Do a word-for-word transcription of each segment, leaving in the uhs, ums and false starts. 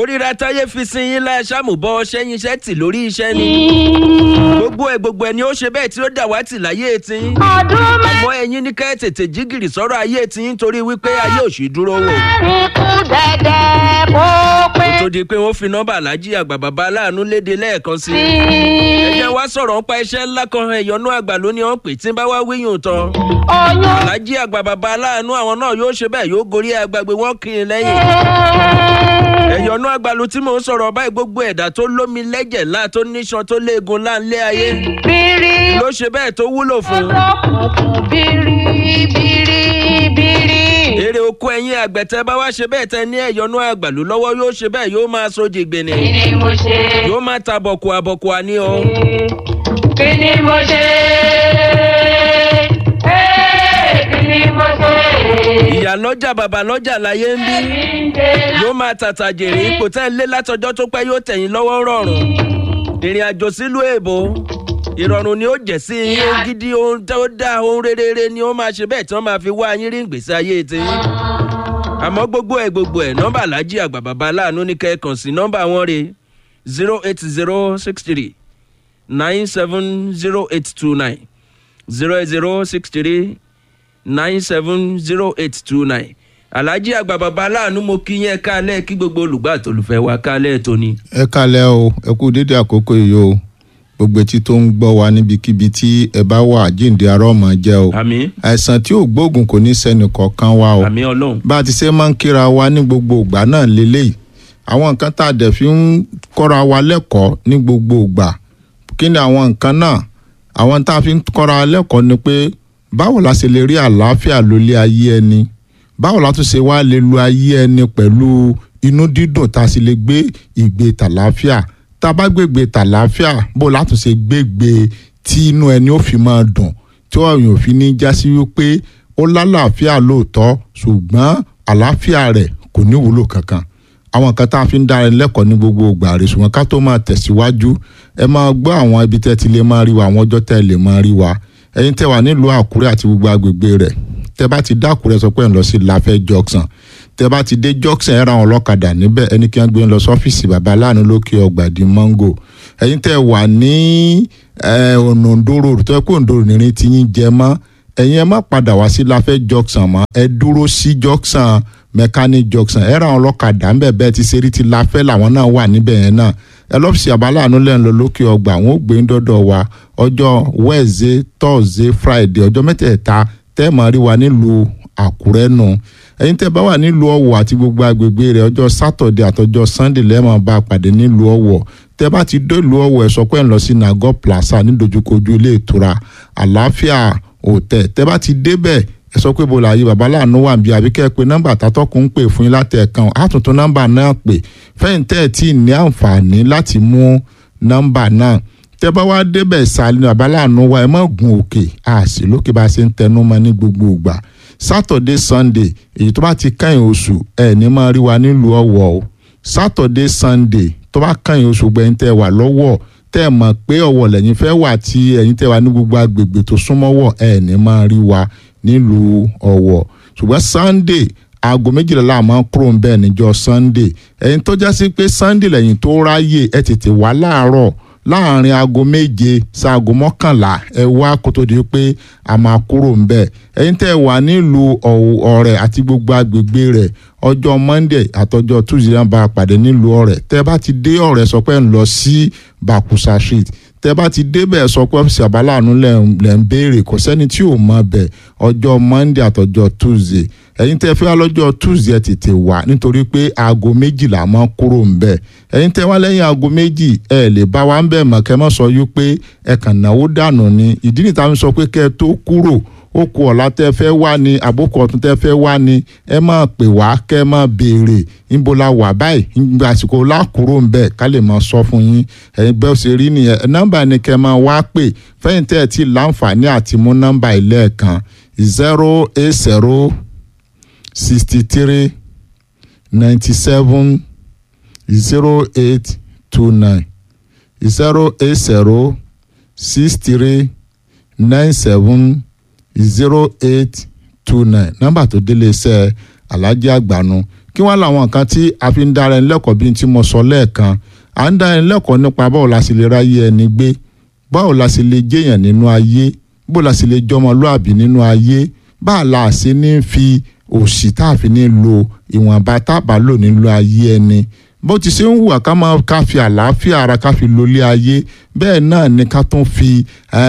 kórìíra táyé fi sin yín láì ṣàmùbọ̀ ṣẹ́yìn iṣẹ́ tì lórí iṣẹ́ ni. gbogbo ẹ̀ gbogbo ẹ̀ ni ó ṣe bẹ́ẹ̀ tí ó dàwátì láyé tí. ọmọ ẹ̀yin ní ká tètè jígìrì sọ̀rọ̀ ayé tí nítorí wípé ayé ò sì dúró wò. ó tó di pé wọ́n fi nọ́mbà Alhaji àgbà bàbá aláàánú léde lẹ́ẹ̀kan sí i. ẹ jẹ́ wá sọ̀rọ̀ nípa iṣẹ́ ńlá kan ẹ̀yọ́nú àgbà lónìí ọ̀n pè tí ń bá wá wíyùn tán. Alhaji àgbà bàbá aláàánú àwọn náà yóò ṣe bẹ́ẹ̀ yóò gorí agbègbè wọn kì í lẹ́yìn. ẹ̀yọ́nú àgbà ló tí mò ń sọ̀rọ̀ báyìí gbogbo ẹ̀dá tó lómi lẹ́jẹ̀ ńlá tó níṣan tó léegun láńlé ayé ló ṣe bẹ́ẹ̀ tó wúlò fún. èrè oko ẹ̀yin àgbẹ̀tẹ̀ bá wá ṣe bẹ́ẹ̀ tẹ ní ẹ̀yọ́nú àgbà ló lọ́wọ́ yóò ṣe bẹ́ẹ̀ yóò máa sojì gbèní yóò máa ta bọ̀kù àbọ̀kù àní o. kí ni mo ṣe kí ni mo ṣe. ìyá lọ́jà bàbá lọ́jà láyé ń bí yóò máa tàtà jèrè ipò tẹ́ ń lé látọjọ́ tó pẹ́ yóò tẹ̀yìn lọ́wọ́ rọrùn. ìrìn àjò sílùú èbó ìrọ̀rùn ni ó jẹ́ sí yín gidi ohun tó dáa ohun rere ni ó máa ṣe bẹ́ẹ̀ tí wọ́n máa fi wá yín rí ìgbésí ayé tí. àmọ́ gbogbo ẹ̀ gbogbo ẹ̀ nọ́mbà Alhaji àgbà bàbá aláàánú ní kẹ́ẹ̀kan sí nọ́mbà wọn rè zero eight zero six three nine seven zero eight two nine zero eight zero six three nine seven zero eight two nine. Alhaji àgbà bàbá aláàánú mo kí yín ẹ káalẹ́ kí gbogbo olùgbà àtolùfẹ́ wa káalẹ́ tóní. ẹ káalẹ́ o ẹ kú dédé àkókò yìí o gbogbo etí tó ń gbọ́ wa níbikíbi tí ẹ bá wà jíǹde ará ọmọ jẹ́ o. àmín. àìsàn tí ò gbóògùn kò ní sẹ́ni kọ̀ọ̀kan wa o. àmín Ọlọ́run. bá a ti ṣe máa ń kíra wa ní gbogbo ìgbà náà lélẹ́yìí àwọn nǹkan tá a dẹ̀ fi ń kọ́ra wa lẹ́kọ̀ọ́ ní gbogbo ìgbà kí ni àwọn nǹkan náà àwọn tá a fi ń kọ́ra wa lẹ́kọ̀ọ́ ni pé báwo la ṣe lè rí àlàáfíà lólé ayé ẹni báwo la tún ṣe wá lè lo ayé ẹni pẹ̀lú inú dídùn tá a sì lè gbé ìgbé tàlàáfíà tá a bá gbégbé tàlàáfíà bó la tún ṣe gbégbé tí inú ẹni ó fi máa dùn tí ọ̀yàn ò fi ní já sí wípé ó lálàáfíà lóòótọ́ ṣùgbọ́n àlàáfíà rẹ̀ kò ní wúlò kankan àwọn nǹkan tá a fi ń dára lẹ́kọ̀ọ́ ní gbogbo ìgbà rẹ̀ ṣùgbọ́n ká tó máa tẹ̀síwájú ẹ máa gbọ́ àwọn ibi tẹ́ ti lè máa rí wa àwọn ọjọ́ tẹ́ lè máa rí wa ẹ̀yin tẹ́ wà nílùú Àkúrẹ́ àti gbogbo agbègbè rẹ̀ tẹ́ bá ti dá Àkúrẹ́ sọ pé ẹ̀ ń lọ sí Láfẹ́ junction tẹ́ bá ti dé junction ẹ̀ ra àwọn ọlọ́kadà níbẹ̀ ẹni kí wọ́n gbé ń lọ sọ́fíìsì bàbá aláàánú lókè ọgbà di mango ẹ̀yin tẹ́ wà ní Òǹdòrò tó yẹ kó Òǹdòrò nìrin ti yín jẹ mọ́ ẹ̀yin ẹ má padà wá sí Láfẹ́ junction mọ́ ẹ dúró sí junction mechanic junction ẹ ra àwọn ọlọ́kadà ńbẹ̀ bẹ́ẹ̀ ti ṣe rí ti Láfẹ́ làwọn náà wà níbẹ̀ yẹn náà ẹ lọ́fíìsì àbáláàánú lẹ́nu lọ lókè ọgbà àwọn ò gbé ń dọ́dọ̀ wa ọjọ́ Wednesday Thursday Friday ọjọ́ mẹ́tẹ̀ẹ̀ta tẹ́ máa rí wa nílùú Àkúrẹ́ nù ẹ̀yin tẹ́ bá wà nílùú Ọ̀wọ̀ àti gbogbo agbègbè rẹ̀ ọjọ́ Saturday àtọjọ́ Sunday lẹ́ẹ̀mọ̀ bá pàdé nílùú Ọ̀wọ̀ tẹ́ bá ti dé ìlú Ọ̀wọ̀ ẹ̀ sọ pé ẹ̀ ń lọ sí Nago Plaza nídojúkojú ilé ìtura Àlàáfíà Hotel tẹ́ bá ti débẹ̀ ẹ sọ pé bọ́lá ayé bàbá láàánú wà bí àbí kẹ́ ẹ pé nọ́mbà tátọ́kùn ń pè fún yín láti ẹ̀kan àtúntún nọ́mbà náà pè fẹ́yìntẹ́ ẹ̀ tí ì ní àǹfààní láti mú nọ́mbà náà tẹ́ bá wá débẹ̀ ìsàlẹ̀ bàbá láàánú wa ẹ má gun òkè àṣì lókè bá a ṣe ń tẹnu mọ́ ní gbogbo ìgbà Saturday Sunday èyí tó bá ti kẹ́yìn oṣù ẹ̀ ní máa rí wa nílùú Ọ̀wọ̀ o Saturday Sunday tó bá kẹ́yìn oṣù gbẹ̀yìn tẹ́ wà lọ́wọ́ tẹ́ mọ̀ pé Ọ̀wọ̀ lẹ́yìn fẹ́ wà tí ẹ̀yin tẹ́ wà ní gbogbo agbègbè tó súnmọ́wọ̀ ẹ̀ ní máa rí wa nílùú Ọ̀wọ̀ ṣùgbọ́n Sunday aago méjìlá la máa ń kúrò ń bẹ́ẹ̀ níjọ́ Sunday ẹ̀yin tó já sí pé Sunday lẹ́yìn tó ráyè ẹ tètè wá láàárọ̀ láàrin aago méje sáago mọ́kànlá ẹ wá kó tó di pé a máa kúrò ń bẹ́ẹ̀ ẹ̀yin tẹ́ wà nílùú Ọ̀rẹ́ àti gbogbo agbègbè rẹ̀ ọjọ́ Monday àtọjọ́ Tuesday náà bá a pàdé nílùú Ọ̀rẹ́ tẹ́ bá ti dé Ọ̀rẹ́ sọ pé ń lọ sí Bakusa Street tẹ́ bá ti débẹ̀ sọ pé ọ́fíìsì àbáláàánú lẹ̀ ń béèrè kò sẹ́ni tí ò mọ̀ bẹ̀ ọjọ́ Monday àtọjọ́ Tuesday ẹ̀yin tẹ́ fẹ́ wá lọ́jọ́ Tuesday tètè wá nítorí pé aago méjìlá máa kúrò ń bẹ̀ ẹ̀yin tẹ́ wá lẹ́yìn aago méjì ẹ lè bá wa ń bẹ̀ mọ̀ kẹ́ mọ́ sọ yú pé ẹ kàn náwó dànù ni ìdí nìta ń sọ pé kẹ́ ẹ tó kúrò ó kù ọ̀la tẹ́ fẹ́ wá ní àbókù ọ̀tún tẹ́ fẹ́ wá ní ẹ máa pè wá kẹ́ ẹ máa béèrè níbo la wà báyìí nígbà àsìkò lákùrò ń bẹ̀ ká lè máa sọ fún yín ẹ̀yin bẹ́ẹ̀ ṣe rí nìyẹn nọ́mbà ni kẹ́ ẹ máa wá pè fẹ́yìn tẹ́ ẹ ti láǹfààní àti mú nọ́mbà ilé ẹ̀kan zero eight zero sixty three ninety seven zero eight two nine zero eight zero six three nine seven zero eight two nine nọ́mbà tó délé iṣẹ́ Alhaji àgbànú kí wọ́n làwọn nǹkan tí a fi ń dára ẹni lẹ́kọ̀ọ́ bí n tí mo sọ lẹ́ẹ̀kan à ń dára ẹni lẹ́kọ̀ọ́ nípa báwo la sì lè ráyé ẹni gbé báwo la sì lè jẹ́yàn nínú ayé báwo la sì lè jọmọlúàbí nínú ayé báà la ṣe ní fi òṣì tá a fi ní lo ìwọ̀nba tá a bá lò nílò ayé ẹni bó ti ṣe ń wùwà ká máa ká fi àlàáfíà ara ká fi lólé ayé bẹ́ẹ̀ náà ni ká tún fi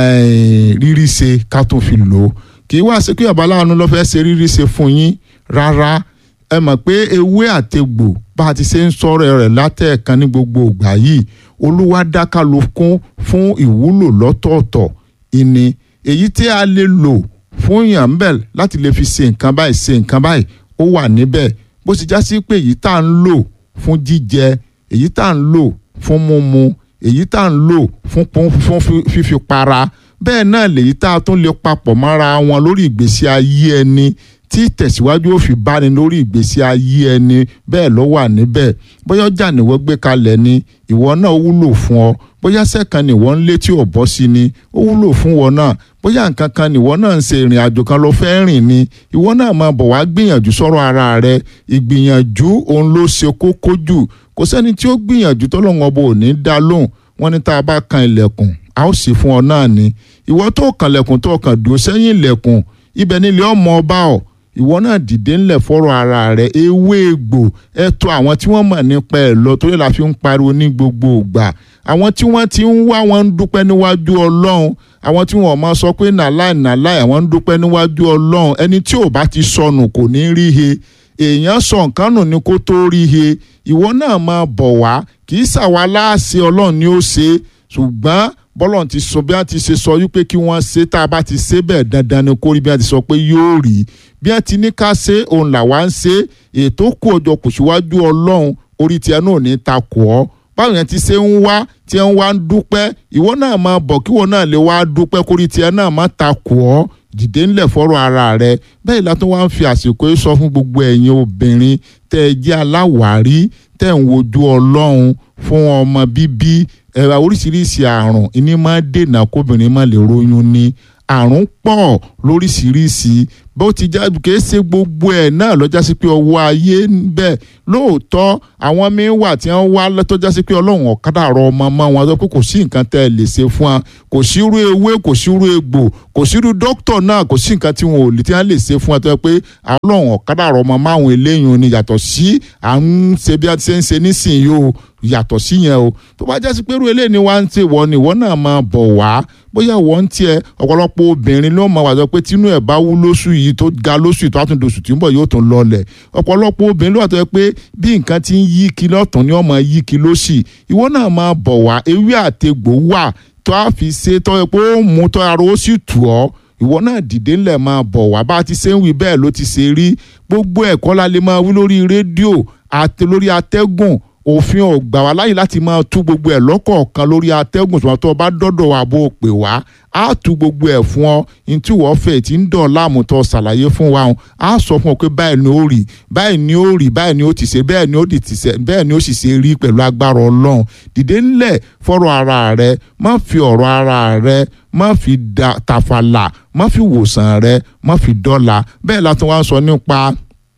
rírí ṣe ká tún fi lò ó kì í wá sí pé àbáláàánú ló fẹ́ ṣe rírí ṣe fún yín rárá ẹ mọ̀ pé ewé àtegbò bá a ti ṣe ń sọ̀rọ̀ rẹ̀ látẹ̀ẹ̀kan ní gbogbo ìgbà yìí olúwa dá kálukú fún ìwúlò lọ́tọ̀ọ̀tọ̀ ìní èyí tí a lè lò fún yàn bẹ́ẹ̀ láti lè fi ṣe nǹkan báyìí ṣe nǹkan báyìí ó wà níbẹ̀ bó ti já sí pé èyí tá à ń lò fún jíjẹ èyí tá à ń lò fún mímu èyí tá à ń lò fún fún fífi para bẹ́ẹ̀ náà lèyí tá a tún lè papọ̀ mọ́ra wọn lórí ìgbésí ayé ẹni tí tẹ̀síwájú ó fi báni lórí ìgbésí ayé ẹni bẹ́ẹ̀ ló wà níbẹ̀ bóyá ọjà nìwọ gbé kalẹ̀ ni ìwọ náà wúlò fún ọ bóyá sẹ́kàn nìwọ ń létí ọ̀bọ sí ni ó wúlò fún wọn náà bóyá nǹkan kan nìwọ náà ń ṣe ìrìn àjò kan ló fẹ́ rìn ni ìwọ náà máa bọ̀ wá gbìyànjú sọ̀rọ̀ ara rẹ ìgbìyànjú òun ló ṣe kókó jù kò sẹ́ni tí ó gbìyànjú tọ́lọ́wọ́n bò ní dá lóhùn wọ́n ní tá a bá kan ilẹ̀kùn a ó sì fún ọ náà ni ìwọ tó kànlẹ̀kùn tó kàn dúró sẹ́yìn ilẹ̀kùn ibẹ̀ nílé ọmọ ọba ọ̀ ìwọ náà dìde ńlẹ̀ fọ́rọ̀ ara rẹ̀ ewé egbò ẹ̀tọ́ àwọn tí wọ́n mọ̀ nípa ẹ̀ lọ torí la fi ń pariwo ní gbogbo ìgbà àwọn tí wọ́n ti ń wá wọn ń dúpẹ́ níwájú ọlọ́run àwọn tí wọ́n máa sọ pé nàláì nàláì àwọn ń dúpẹ́ níwájú ọlọ́run ẹni tí ò bá ti sọnù kò ní rí he èèyàn sọ nǹkan nù ní kó tó rí he ìwọ náà máa bọ̀ wá kì í ṣàwa láàṣẹ ọlọ́run ni ó ṣe ṣùgbọ́n bọ́lọ̀ ti sọ bí wọ́n ti ṣe sọ wípé kí wọ́n ṣe tá a bá ti ṣe bẹ́ẹ̀ dandan ni kó rí bí wọ́n ti sọ pé yóò rí bí wọ́n ti ní ká ṣe òun làwa ń ṣe ètò kù ọjọ́ kò síwájú ọlọ́run orí tiẹ̀ náà ní ta kù ọ́ báwọn yẹn ti ṣe ń wá tí wọ́n wá ń dúpẹ́ ìwọ náà máa bọ̀ kí wọ́n náà lè wá dúpẹ́ kórí tiẹ̀ náà má ta kù ọ́ dìde ńlẹ̀ fọ́rọ̀ ara rẹ bẹ́ẹ̀ látún wá ń fi àsìkò yìí sọ fún gbogbo ẹ̀yin obìnrin tẹ́ ẹ jẹ́ aláwárí tẹ́ ń wojú ọlọ́run fún ọmọ bíbí ẹ̀rọ oríṣiríṣi àrùn ìní máa dènà kóbìnrin má lè róyún ní àrùn pọ̀ lóríṣiríṣi bó ti já kìí ṣe gbogbo ẹ̀ náà lọ́jà sí pé ọwọ́ ayé bẹ́ẹ̀ lóòótọ́ àwọn míín wà tí wọ́n wá lọ́tọ́jà sí pé ọlọ́run ọ̀kadà rọ ọmọ mọ́ wọn tó pé kò sí nǹkan tẹ́ ẹ lè ṣe fún wa kò sírú ewé kò sírú egbò kò sírú dókítà náà kò sí nǹkan tí wọn ò lè tí wọ́n lè ṣe fún wa tó yẹ pé ọlọ́run ọ̀kadà rọ ọmọ máwọn eléyìí ni yàtọ̀ sí à ń ṣe bí a ti ṣe ń ṣe nísìnyí o yàtọ̀ sí yẹn o tó bá jásí pé irú eléyìí ni wá ń tè wọ́n ni ìwọ náà máa bọ̀ wá bóyá wọ́n ń tiẹ̀ ọ̀pọ̀lọpọ̀ obìnrin ló máa wà sọ pé tínú ẹ̀ bá wú lóṣù yìí tó ga lóṣù yìí tó á tún doṣù tí ń bọ̀ yóò tún lọlẹ̀ ọ̀pọ̀lọpọ̀ obìnrin ló wà tó yẹ pé bí nǹkan ti ń yí kí lọ́tún ni wọ́n máa yí kí lóṣì ìwọ náà máa bọ̀ wá ewé àtegbò wà tó á fi ṣe tó yẹ pé ó mú tó ara ó sì tù ọ́ ìwọ náà dìde ńlẹ̀ máa bọ̀ wá bá a ti ṣe ń wí bẹ́ẹ̀ ló ti ṣe rí gbogbo ẹ̀kọ́ la lè máa wí lórí rédíò àti lórí atẹ́gùn òfin ò gbà wá láyè láti máa tú gbogbo ẹ̀ lọ́kọ̀ọ̀kan lórí atẹ́gùn tó tó bá dọ́dọ̀ wà bó pè wá á tú gbogbo ẹ̀ fún ọ ní tí wọ́n fẹ́ tí ń dọ̀ láàmú tó ṣàlàyé fún wa hàn á sọ fún ọ pé báyìí ni ó rí báyìí ni ó rí báyìí ni ó ti ṣe bẹ́ẹ̀ ni ó ti ṣe bẹ́ẹ̀ ni ó sì ṣe rí pẹ̀lú agbára ọlọ́run dìde ńlẹ̀ fọ́rọ̀ ara rẹ má fi ọ̀rọ̀ ara rẹ má fi tàfàlà má fi wòsàn rẹ má fi dọ́là bẹ́ẹ̀ látún wá sọ nípa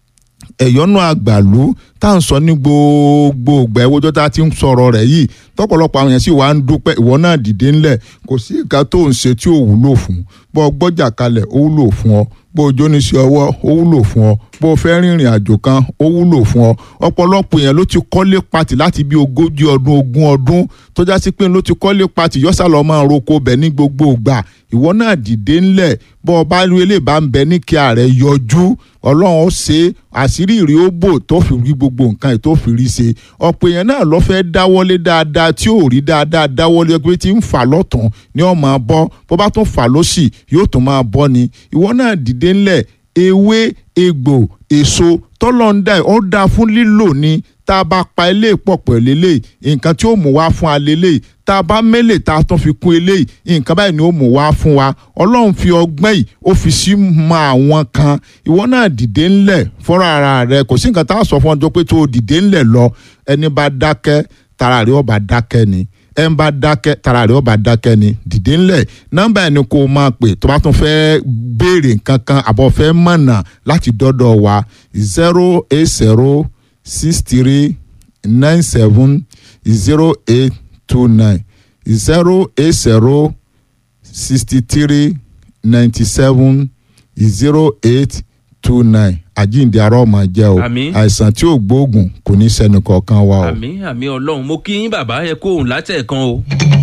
ẹ̀yọ́nú àgbàlú tá à ń sọ ní gbogbo ìgbà ẹ̀wọ́jọ́ tá a ti ń sọ̀rọ̀ rẹ̀ yìí tọ́pọ̀lọpọ̀ àwọn yẹn sì wá ń dúpẹ́ ìwọ náà dìde ńlẹ̀ kò sí ìka tó ń ṣe tí ò wúlò fún bọ́ gbọ́jà kalẹ̀ ó wúlò fún ọ bó o jó ní sí ọwọ́ ó wúlò fún ọ bó o fẹ́ rìnrìn àjò kan ó wúlò fún ọ ọ̀pọ̀lọpọ̀ yẹn ló ti kọ́lé pati láti bí ogójì ọdún ogún ọdún tó já sí pé ló ti kọ́lé pati yọ́sà lọ́ọ́ máa roko bẹ̀ ní gbogbo ìgbà ìwọ náà dìde ńlẹ̀ bọ́ ọ bá rí eléyìí bá ń bẹ ní kí ààrẹ yọjú ọlọ́run ó ṣe àṣírí ìrì ó bò tó fi rí gbogbo nǹkan ẹ̀ tó fi rí ṣe ọ̀pọ̀ èèyàn náà lọ́ fẹ́ dáwọ́lé dáadáa tí ò rí dáadáa dáwọ́lé pé tí ń fà lọ́tún ni ó máa bọ́ bó bá tún fà lósì yóò tún máa bọ́ ni ìwọ náà dìde ńlẹ̀ ewé egbò èso tọ́lọ́ndà ó dáa fún lílò ni tá a bá pa eléyìí pọ̀ pẹ̀lú eléyìí nǹkan tí ó mú wá fún alẹ́ eléyìí tá a bá mélè tá a tún fi kún eléyìí nǹkan báyìí ni ó mú wá fún wa ọlọ́run fi ọgbọ́n yìí ó fi sí mọ àwọn kan ìwọ náà dìde ńlẹ̀ fọ́nra ara rẹ kò sí nǹkan tá a sọ fún ọjọ́ pé tó o dìde ńlẹ̀ lọ ẹni bá dákẹ́ tara rẹ̀ ó bá dákẹ́ ni ẹ ń bá dákẹ́ tara rẹ̀ ó bá dákẹ́ ni dìde ńlẹ̀ nọ́mbà ẹni kó o máa pè tó bá tún fẹ́ béèrè nǹkan kan àbọ̀ fẹ́ mọ̀nà láti dọ́dọ̀ wa zero eight zero six three nine seven zero eight two nine zero eight zero sixty three ninety seven zero eight two nine àjíǹde ara ọmọ jẹ́ o Àmín. àìsàn tí ò gbóògùn kò ní sẹ́nu kọ̀ọ̀kan wa o. àmì àmì ọlọ́run mo kí yín bàbá ẹ kó òun látẹ̀ẹ̀kan o.